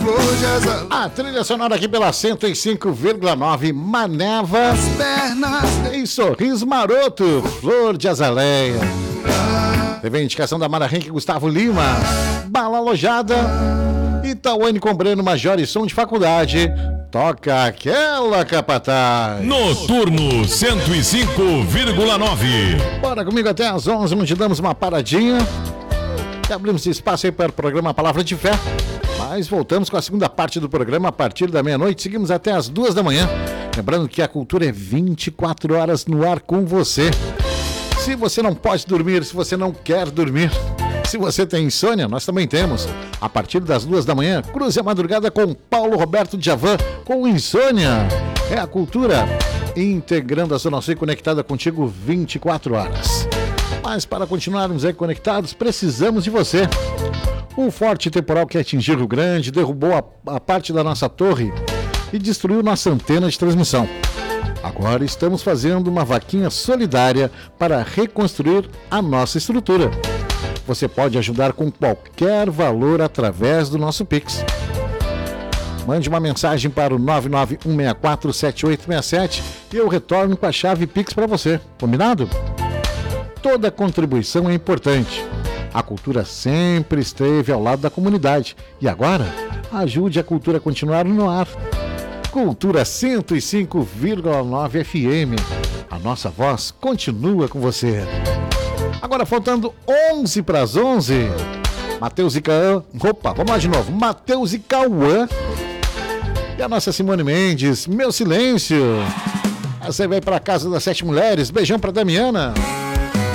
flor de azaleia. A trilha sonora aqui pela 105,9 Maneva e Sorriso Maroto, Flor de Azaleia. Teve a indicação da Mara Henrique, Gustavo Lima, Bala Alojada, Itaúane com Breno Major e Som de Faculdade. Toca aquela capataz. Noturno 105,9. Bora comigo até às 11, onde damos uma paradinha e abrimos espaço aí para o programa Palavra de Fé. Mas voltamos com a segunda parte do programa a partir da meia-noite. Seguimos até às 2 da manhã. Lembrando que a cultura é 24 horas no ar com você. Se você não pode dormir, se você não quer dormir, se você tem insônia, nós também temos. A partir das 2 da manhã, cruze a madrugada com Paulo Roberto Djavan, com Insônia. É a cultura integrando a Zona Sul e conectada contigo 24 horas. Mas para continuarmos aí conectados, precisamos de você. O forte temporal que atingiu Rio Grande derrubou a parte da nossa torre e destruiu nossa antena de transmissão. Agora estamos fazendo uma vaquinha solidária para reconstruir a nossa estrutura. Você pode ajudar com qualquer valor através do nosso Pix. Mande uma mensagem para o 991647867 e eu retorno com a chave Pix para você. Combinado? Toda contribuição é importante. A cultura sempre esteve ao lado da comunidade. E agora, ajude a cultura a continuar no ar. Cultura 105,9 FM. A nossa voz continua com você. Agora faltando 11 para as 11. Matheus e Cauã. Opa, vamos lá de novo. Matheus e Cauã. E a nossa Simone Mendes. Meu silêncio. Você vai para a Casa das 7 Mulheres. Beijão para Damiana.